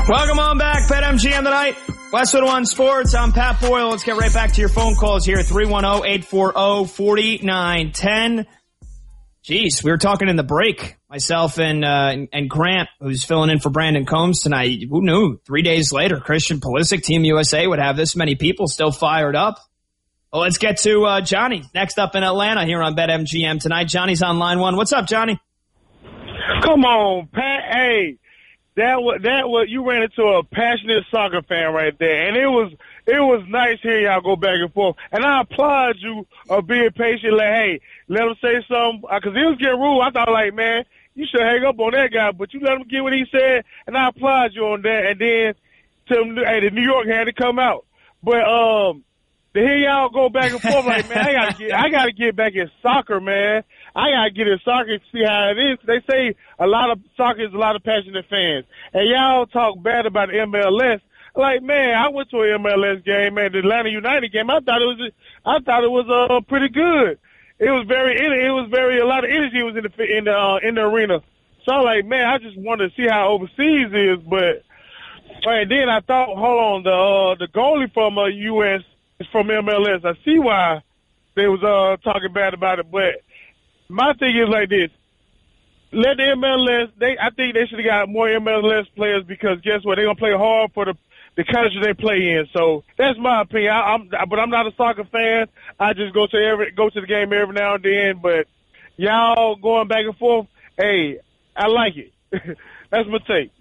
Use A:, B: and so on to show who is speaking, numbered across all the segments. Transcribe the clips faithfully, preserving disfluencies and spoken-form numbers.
A: Welcome on back, BetMGM tonight. Westwood One Sports. I'm Pat Boyle. Let's get right back to your phone calls here. three one zero, eight four zero, four nine one zero. Jeez, we were talking in the break, myself and uh, and Grant, who's filling in for Brandon Combs tonight. Who knew? Three days later, Christian Pulisic, Team U S A, would have this many people still fired up. Well, let's get to uh, Johnny next up in Atlanta here on BetMGM tonight. Johnny's on line one. What's up, Johnny?
B: Come on, Pat. Hey, that was that was you ran into a passionate soccer fan right there, and it was it was nice hearing y'all go back and forth. And I applaud you of being patient. Like, hey, let him say something, because he was getting rude. I thought, like, man, you should hang up on that guy, but you let him get what he said, and I applaud you on that. And then to hey, the New York had to come out, but um. To hear y'all go back and forth, like, man, I gotta get, I gotta get back in soccer, man. I gotta get in soccer and see how it is. They say a lot of soccer is a lot of passionate fans, and y'all talk bad about the M L S. Like, man, I went to an M L S game, man, the Atlanta United game. I thought it was, I thought it was uh pretty good. It was very, it was very a lot of energy was in the in the uh, in the arena. So I'm like, man, I just wanted to see how overseas is, but and then I thought, hold on, the uh, the goalie from uh, U S from M L S. I see why they was uh talking bad about it, but my thing is like this: let the M L S. They, I think they should have got more M L S players, because guess what? They're gonna play hard for the the country they play in. So that's my opinion. I, I'm, but I'm not a soccer fan. I just go to every go to the game every now and then. But y'all going back and forth, hey, I like it. That's my take.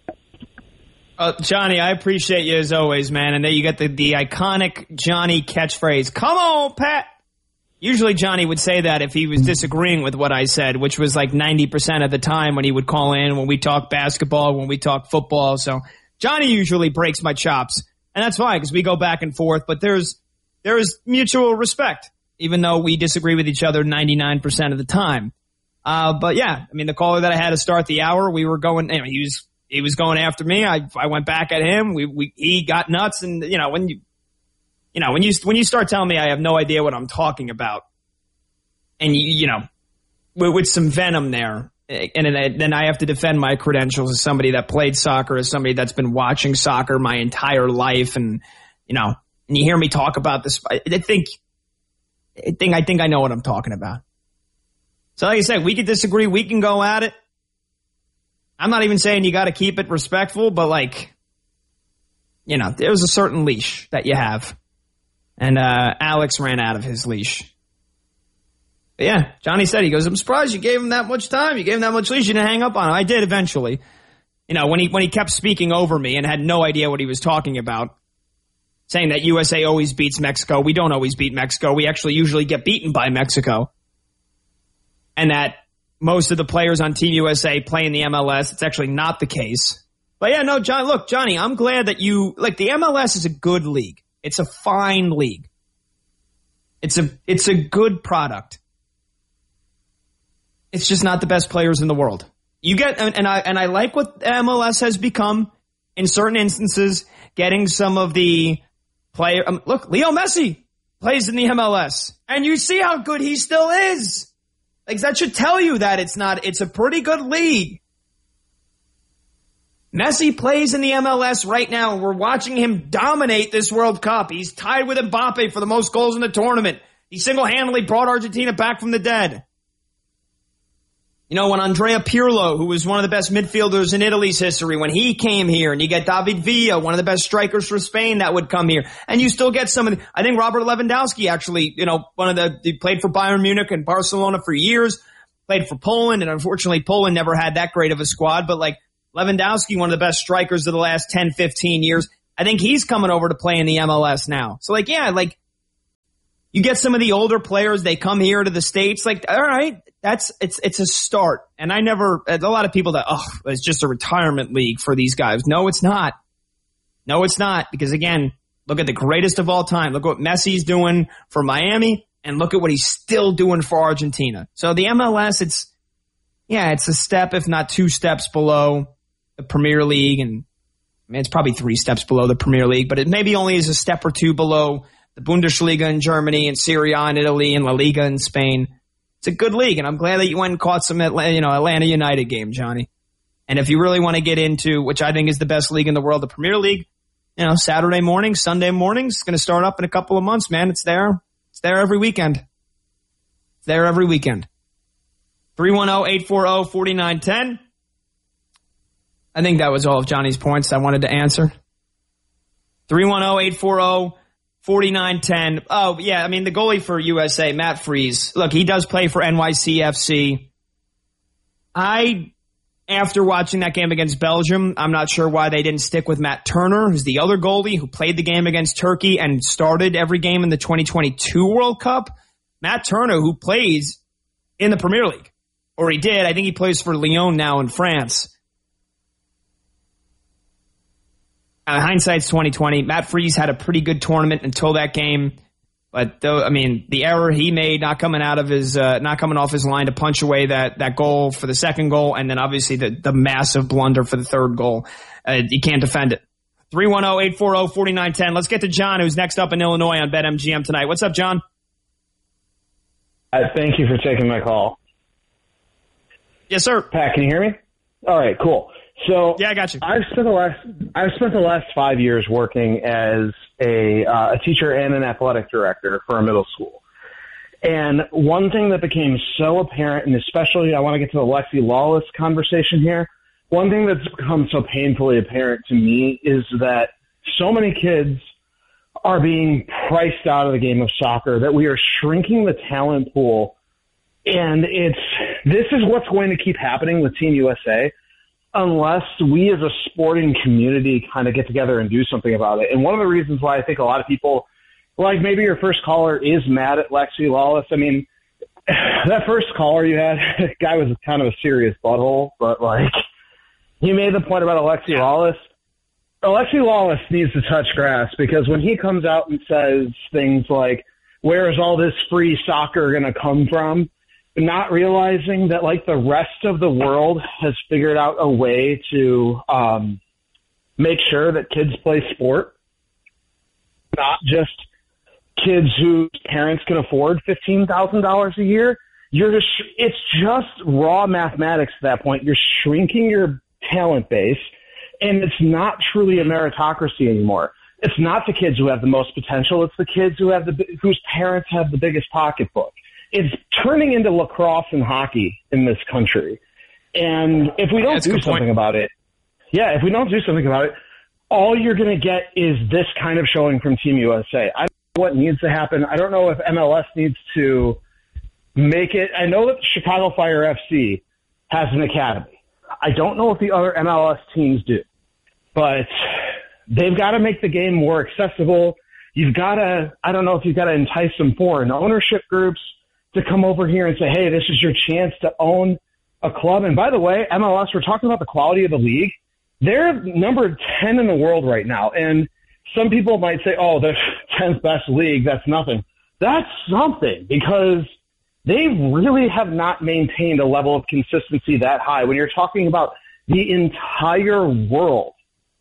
A: Uh, Johnny, I appreciate you as always, man. And then you got the, the iconic Johnny catchphrase, "Come on, Pat." Usually Johnny would say that if he was disagreeing with what I said, which was like ninety percent of the time when he would call in, when we talk basketball, when we talk football. So Johnny usually breaks my chops, and that's fine because we go back and forth. But there's there's mutual respect, even though we disagree with each other ninety-nine percent of the time. Uh, but yeah, I mean, the caller that I had to start the hour, we were going, you know, he was He was going after me. I I went back at him. We we he got nuts, and you know when you you know when you when you start telling me I have no idea what I'm talking about, and you you know with, with some venom there, and then I have to defend my credentials as somebody that played soccer, as somebody that's been watching soccer my entire life, and you know, and you hear me talk about this, I think I think I think I know what I'm talking about. So like I said, we can disagree, we can go at it. I'm not even saying you got to keep it respectful, but like, you know, there's a certain leash that you have. And uh, Alex ran out of his leash. But yeah, Johnny said, he goes, "I'm surprised you gave him that much time. You gave him that much leash. You didn't hang up on him." I did eventually. You know, when he when he kept speaking over me and had no idea what he was talking about, saying that U S A always beats Mexico. We don't always beat Mexico. We actually usually get beaten by Mexico. And that most of the players on Team U S A play in the M L S. It's actually not the case. But yeah, no, John, look, Johnny, I'm glad that you, like, the M L S is a good league. It's a fine league. It's a, it's a good product. It's just not the best players in the world. You get, and, and I, and I like what M L S has become in certain instances, getting some of the player, um, look, Leo Messi plays in the M L S, and you see how good he still is. Like, that should tell you that it's not, it's a pretty good league. Messi plays in the M L S right now, and we're watching him dominate this World Cup. He's tied with Mbappe for the most goals in the tournament. He single-handedly brought Argentina back from the dead. You know, when Andrea Pirlo, who was one of the best midfielders in Italy's history, when he came here, and you get David Villa, one of the best strikers for Spain that would come here, and you still get some of the, I think Robert Lewandowski actually, you know, one of the, he played for Bayern Munich and Barcelona for years, played for Poland, and unfortunately Poland never had that great of a squad, but like Lewandowski, one of the best strikers of the last ten, fifteen years, I think he's coming over to play in the M L S now. So like, yeah, like, you get some of the older players, they come here to the States, like, all right, that's, it's, it's a start. And I never, a lot of people that, oh, it's just a retirement league for these guys. No, it's not. No, it's not. Because again, look at the greatest of all time. Look what Messi's doing for Miami, and look at what he's still doing for Argentina. So the M L S, it's, yeah, it's a step, if not two steps below the Premier League. And I mean, it's probably three steps below the Premier League, but it maybe only is a step or two below the Bundesliga in Germany and Serie A in Italy and La Liga in Spain. It's a good league, and I'm glad that you went and caught some, you know, Atlanta United game, Johnny. And if you really want to get into, which I think is the best league in the world, the Premier League, you know, Saturday morning, Sunday mornings, it's going to start up in a couple of months, man. It's there. It's there every weekend. It's there every weekend. three one zero, eight four zero, four nine one zero. I think that was all of Johnny's points I wanted to answer. three one zero, eight four zero, four nine one zero. Oh, yeah, I mean, the goalie for U S A, Matt Freese. Look, he does play for N Y C F C. I, after watching that game against Belgium, I'm not sure why they didn't stick with Matt Turner, who's the other goalie who played the game against Turkey and started every game in the twenty twenty-two World Cup. Matt Turner, who plays in the Premier League, or he did. I think he plays for Lyon now in France. Uh, hindsight's twenty twenty. Matt Freese had a pretty good tournament until that game. But, though, I mean, the error he made not coming out of his, uh, not coming off his line to punch away that, that goal for the second goal, and then obviously the, the massive blunder for the third goal. Uh, you can't defend it. three one zero, eight four zero, four nine one zero. Let's get to John, who's next up in Illinois on BetMGM tonight. What's up, John?
C: Uh, thank you for taking my call.
A: Yes, sir.
C: Pat, can you hear me? All right, cool. So
A: yeah, I got you.
C: I've spent the last I've spent the last five years working as a uh, a teacher and an athletic director for a middle school. And one thing that became so apparent, and especially I want to get to the Lexi Lawless conversation here. One thing that's become so painfully apparent to me is that so many kids are being priced out of the game of soccer, that we are shrinking the talent pool. And it's this is what's going to keep happening with Team U S A. Unless we as a sporting community kind of get together and do something about it. And one of the reasons why I think a lot of people, like maybe your first caller is mad at Lexi Lawless. I mean, that first caller you had, that guy was kind of a serious butthole, but like, he made the point about Alexi Lawless. Alexi Lawless needs to touch grass, because when he comes out and says things like, where is all this free soccer going to come from? Not realizing that, like, the rest of the world has figured out a way to um, make sure that kids play sport, not just kids whose parents can afford fifteen thousand dollars a year. You're just, it's just raw mathematics at that point. You're shrinking your talent base, and it's not truly a meritocracy anymore. It's not the kids who have the most potential. It's the kids who have the whose parents have the biggest pocketbook. It's turning into lacrosse and hockey in this country. And if we don't
A: That's
C: do something point. about it, yeah, if we don't do something about it, all you're going to get is this kind of showing from Team U S A. I don't know what needs to happen. I don't know if M L S needs to make it. I know that Chicago Fire F C has an academy. I don't know if the other M L S teams do, but they've got to make the game more accessible. You've got to, I don't know if you've got to entice some foreign ownership groups to come over here and say, hey, this is your chance to own a club. And by the way, M L S, we're talking about the quality of the league. They're number ten in the world right now. And some people might say, oh, the tenth best league, that's nothing. That's something, because they really have not maintained a level of consistency that high. When you're talking about the entire world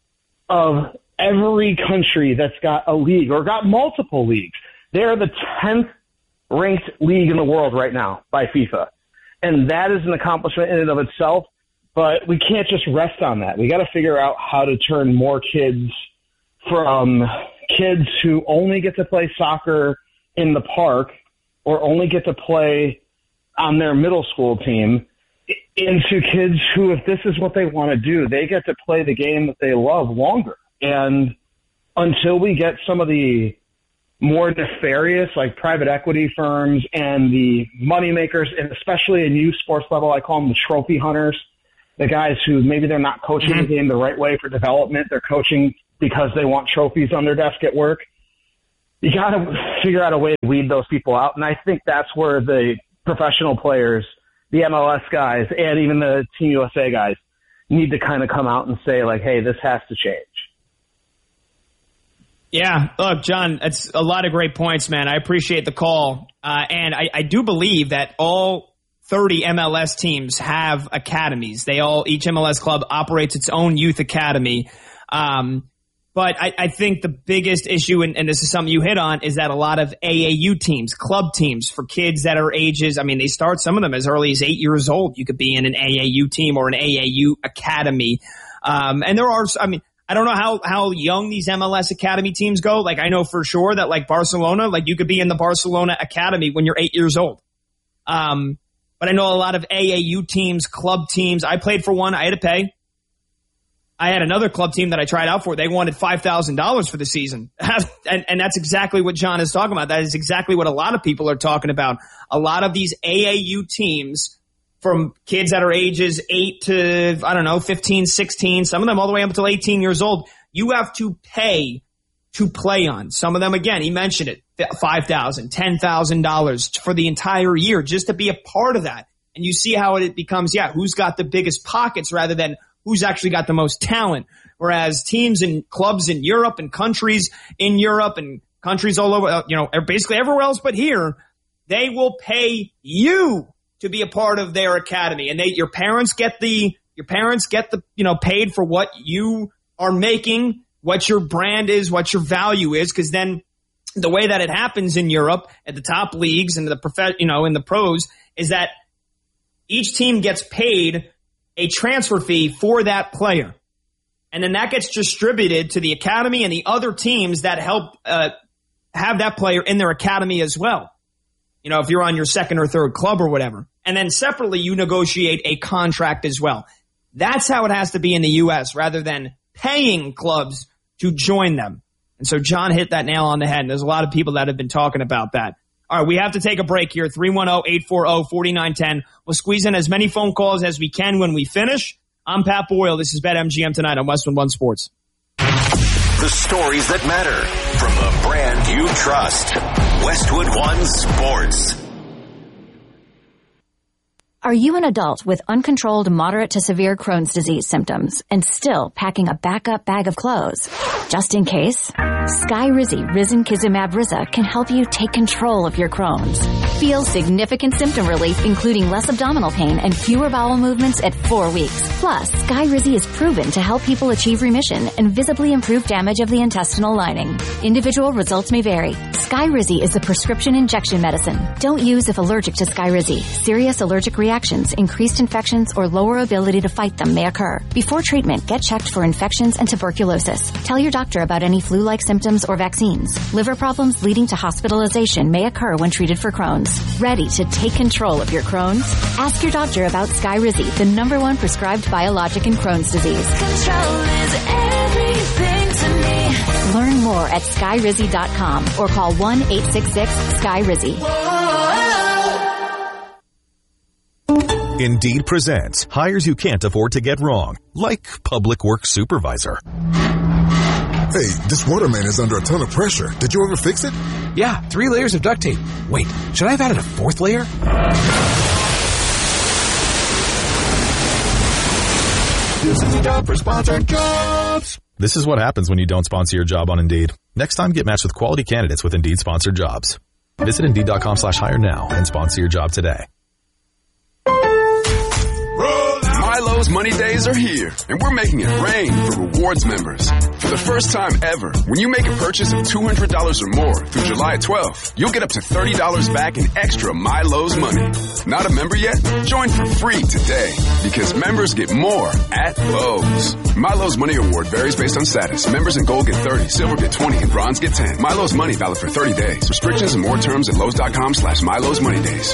C: of every country that's got a league or got multiple leagues, they're the tenth ranked league in the world right now by FIFA. And that is an accomplishment in and of itself, but we can't just rest on that. We got to figure out how to turn more kids from kids who only get to play soccer in the park or only get to play on their middle school team into kids who, if this is what they want to do, they get to play the game that they love longer. And until we get some of the more nefarious, like private equity firms and the money makers, and especially a new sports level, I call them the trophy hunters, the guys who maybe they're not coaching mm-hmm. the game the right way for development. They're coaching because they want trophies on their desk at work. You got to figure out a way to weed those people out. And I think that's where the professional players, the M L S guys, and even the Team U S A guys need to kind of come out and say, like, hey, this has to change.
A: Yeah, look, John, that's a lot of great points, man. I appreciate the call. Uh, and I, I do believe that all thirty M L S teams have academies. They all, each M L S club operates its own youth academy. Um, But I, I think the biggest issue, and, and this is something you hit on, is that a lot of A A U teams, club teams for kids that are ages, I mean, they start some of them as early as eight years old. You could be in an A A U team or an A A U academy. Um, and there are, I mean, I don't know how, how young these M L S academy teams go. Like, I know for sure that like Barcelona, like you could be in the Barcelona academy when you're eight years old. Um, but I know a lot of A A U teams, club teams. I played for one. I had to pay. I had another club team that I tried out for. They wanted five thousand dollars for the season. and, and that's exactly what John is talking about. That is exactly what a lot of people are talking about. A lot of these A A U teams from kids that are ages eight to, I don't know, fifteen, sixteen, some of them all the way up until eighteen years old, you have to pay to play on. Some of them, again, he mentioned it, five thousand dollars, ten thousand dollars for the entire year just to be a part of that. And you see how it becomes, yeah, who's got the biggest pockets rather than who's actually got the most talent. Whereas teams and clubs in Europe and countries in Europe and countries all over, you know, basically everywhere else but here, they will pay you to be a part of their academy. And they, your parents get the, your parents get the, you know, paid for what you are making, what your brand is, what your value is. Cause then the way that it happens in Europe at the top leagues and the prof, you know, in the pros is that each team gets paid a transfer fee for that player. And then that gets distributed to the academy and the other teams that help uh, have that player in their academy as well. You know, if you're on your second or third club or whatever. And then separately, you negotiate a contract as well. That's how it has to be in the U S rather than paying clubs to join them. And so John hit that nail on the head. And there's a lot of people that have been talking about that. All right, we have to take a break here. three one zero, eight four zero, four nine one zero. We'll squeeze in as many phone calls as we can when we finish. I'm Pat Boyle. This is BetMGM tonight on Westwood One Sports.
D: The stories that matter from the brand you trust. Westwood One Sports.
E: Are you an adult with uncontrolled moderate to severe Crohn's disease symptoms and still packing a backup bag of clothes? Just in case, Skyrizi Risankizumab Riza can help you take control of your Crohn's. Feel significant symptom relief, including less abdominal pain and fewer bowel movements at four weeks. Plus, Skyrizi is proven to help people achieve remission and visibly improve damage of the intestinal lining. Individual results may vary. Skyrizi is a prescription injection medicine. Don't use if allergic to Skyrizi. Serious allergic reactions, increased infections, or lower ability to fight them may occur. Before treatment, get checked for infections and tuberculosis. Tell your doctor about any flu-like symptoms or vaccines. Liver problems leading to hospitalization may occur when treated for Crohn's. Ready to take control of your Crohn's? Ask your doctor about Skyrizi, the number one prescribed biologic in Crohn's disease.
F: Control is everything to me.
E: Learn more at skyrizi dot com or call one eight six six Skyrizi.
G: Indeed presents hires you can't afford to get wrong, like public works supervisor.
H: Hey, this waterman is under a ton of pressure. Did you ever fix it?
I: Yeah, three layers of duct tape. Wait, should I have added a fourth layer?
H: This is a job for sponsored jobs.
G: This is what happens when you don't sponsor your job on Indeed. Next time, get matched with quality candidates with Indeed sponsored jobs. Visit Indeed.com slash hire now and sponsor your job today.
J: Milo's Money Days are here, and we're making it rain for rewards members. For the first time ever, when you make a purchase of two hundred dollars or more through July twelfth, you'll get up to thirty dollars back in extra Milo's money. Not a member yet? Join for free today, because members get more at Lowe's. Milo's Money Award varies based on status. Members in gold get thirty, silver get twenty, and bronze get ten. Milo's Money valid for thirty days. Restrictions and more terms at Lowe's.com slash Milo's Money Days.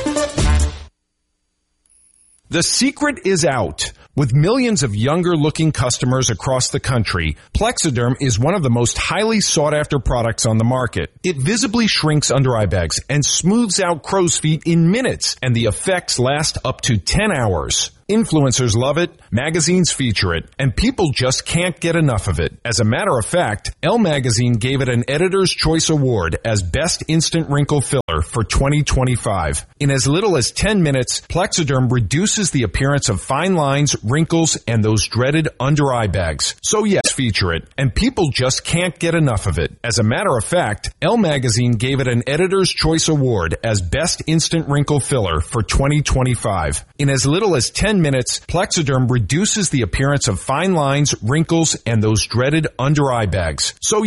K: The secret is out. With millions of younger-looking customers across the country, Plexiderm is one of the most highly sought-after products on the market. It visibly shrinks under eye bags and smooths out crow's feet in minutes, and the effects last up to ten hours. Influencers love it, magazines feature it, and people just can't get enough of it. As a matter of fact, Elle Magazine gave it an Editor's Choice Award as Best Instant Wrinkle Filler for twenty twenty-five. In as little as ten minutes, Plexiderm reduces the appearance of fine lines, wrinkles, and those dreaded under eye bags. So yes, feature it, and people just can't get enough of it. As a matter of fact, Elle Magazine gave it an Editor's Choice Award as Best Instant Wrinkle Filler for twenty twenty-five. In as little as ten minutes, Plexiderm reduces the appearance of fine lines, wrinkles, and those dreaded under-eye bags. So